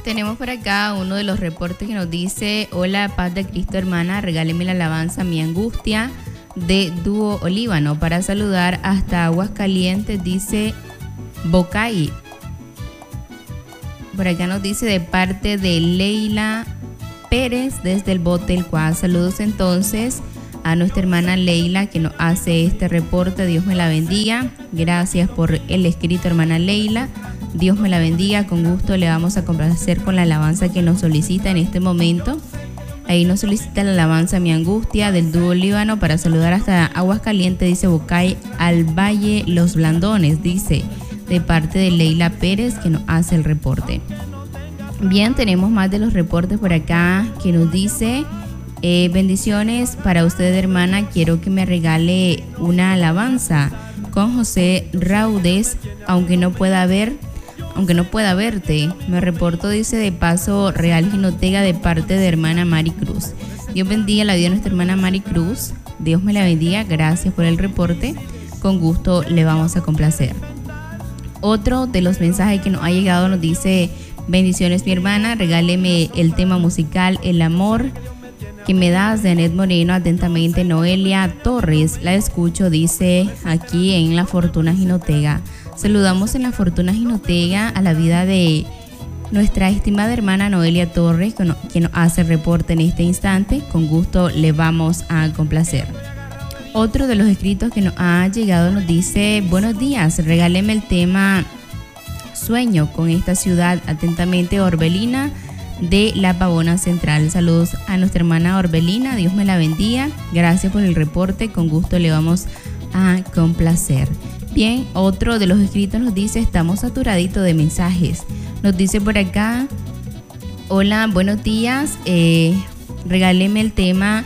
Tenemos por acá uno de los reportes que nos dice: hola, paz de Cristo hermana, regáleme la alabanza Mi Angustia de Dúo Olíbano para saludar hasta Aguascalientes, dice Bocay. Por acá nos dice de parte de Leila Pérez desde el Bote El Cuá. Saludos entonces a nuestra hermana Leila que nos hace este reporte. Dios me la bendiga. Gracias por el escrito, hermana Leila. Dios me la bendiga. Con gusto le vamos a complacer con la alabanza que nos solicita en este momento. Ahí nos solicita la alabanza Mi Angustia del Dúo Líbano para saludar hasta Aguascalientes, dice Bocay, al Valle Los Blandones, dice, de parte de Leila Pérez que nos hace el reporte. Bien, tenemos más de los reportes por acá que nos dice: bendiciones para usted, hermana, quiero que me regale una alabanza con José Raudes, aunque no pueda verte. Me reporto, dice, de Paso Real Jinotega, de parte de hermana Mari Cruz. Dios bendiga la vida de nuestra hermana Mari Cruz. Dios me la bendiga. Gracias por el reporte. Con gusto le vamos a complacer. Otro de los mensajes que nos ha llegado nos dice: bendiciones, mi hermana, regáleme el tema musical El Amor que me das de Anet Moreno. Atentamente, Noelia Torres. La escucho, dice, aquí en La Fortuna Jinotega. Saludamos en La Fortuna Jinotega a la vida de nuestra estimada hermana Noelia Torres, que nos hace el reporte en este instante. Con gusto le vamos a complacer. Otro de los escritos que nos ha llegado nos dice: buenos días, regáleme el tema Sueño con esta ciudad. Atentamente, Orbelina de La Pavona Central. Saludos a nuestra hermana Orbelina. Dios me la bendiga. Gracias por el reporte. Con gusto le vamos a complacer. Bien, otro de los escritos nos dice: estamos saturaditos de mensajes. Nos dice por acá: hola, buenos días, regáleme el tema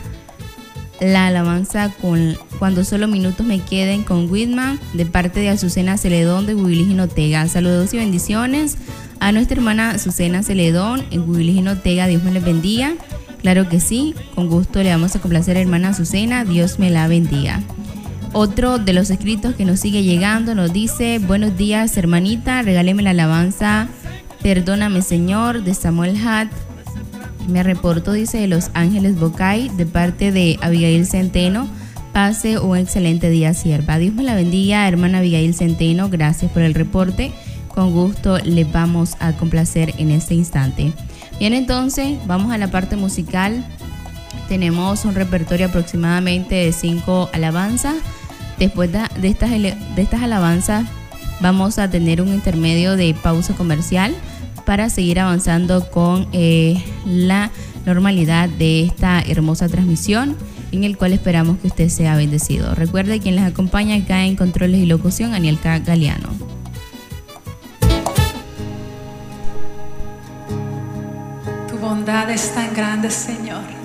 La alabanza con Cuando solo minutos me queden con Whitman, de parte de Azucena Celedón de Huibilí Jinotega. Saludos y bendiciones a nuestra hermana Azucena Celedón en Huibilí Jinotega. Dios me les bendiga. Claro que sí, con gusto le vamos a complacer a hermana Azucena. Dios me la bendiga. Otro de los escritos que nos sigue llegando nos dice: buenos días, hermanita, regáleme la alabanza Perdóname, Señor, de Samuel Hatt. Me reporto, dice, de Los Ángeles Bocay, de parte de Abigail Centeno. Pase un excelente día, sierva. Dios me la bendiga, hermana Abigail Centeno. Gracias por el reporte. Con gusto le vamos a complacer en este instante. Bien, entonces vamos a la parte musical. Tenemos un repertorio aproximadamente de 5 alabanzas. Después de estas alabanzas vamos a tener un intermedio de pausa comercial para seguir avanzando con la normalidad de esta hermosa transmisión, en el cual esperamos que usted sea bendecido. Recuerde, quien les acompaña acá en controles y locución, Anielka Galeano. Tu bondad es tan grande, Señor.